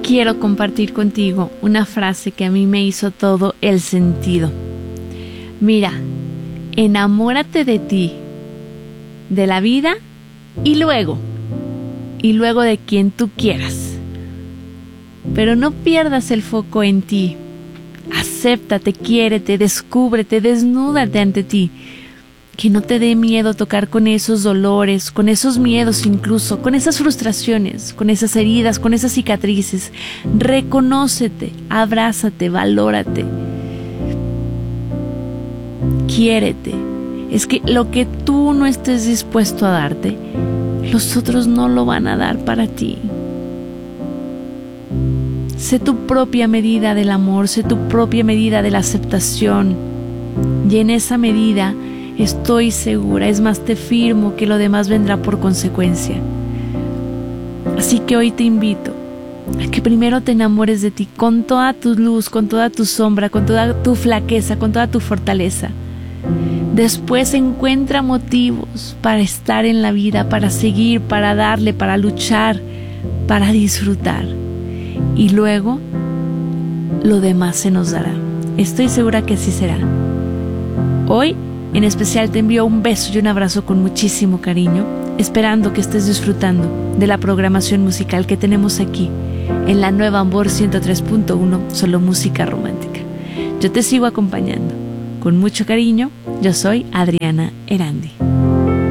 quiero compartir contigo una frase que a mí me hizo todo el sentido. Mira, enamórate de ti, de la vida y luego de quien tú quieras. Pero no pierdas el foco en ti. Acéptate, quiérete, descúbrete, desnúdate ante ti. Que no te dé miedo tocar con esos dolores, con esos miedos incluso, con esas frustraciones, con esas heridas, con esas cicatrices. Reconócete, abrázate, valórate. Quiérete. Es que lo que tú no estés dispuesto a darte, los otros no lo van a dar para ti. Sé tu propia medida del amor, sé tu propia medida de la aceptación. Y en esa medida estoy segura, es más, te firmo que lo demás vendrá por consecuencia. Así que hoy te invito a que primero te enamores de ti con toda tu luz, con toda tu sombra, con toda tu flaqueza, con toda tu fortaleza. Después encuentra motivos para estar en la vida, para seguir, para darle, para luchar, para disfrutar. Y luego lo demás se nos dará. Estoy segura que así será. Hoy en especial te envío un beso y un abrazo con muchísimo cariño, esperando que estés disfrutando de la programación musical que tenemos aquí en la nueva Amor 103.1, solo música romántica. Yo te sigo acompañando con mucho cariño. Yo soy Adriana Erandi.